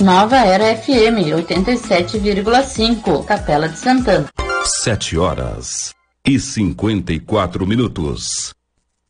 Nova Era FM 87,5, Capela de Santana. 7h54.